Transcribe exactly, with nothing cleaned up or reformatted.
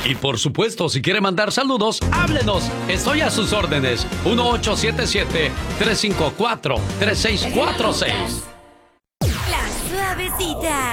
Y por supuesto, si quiere mandar saludos, háblenos. Estoy a sus órdenes. uno ocho siete siete, tres cinco cuatro, tres seis cuatro seis. La Suavecita.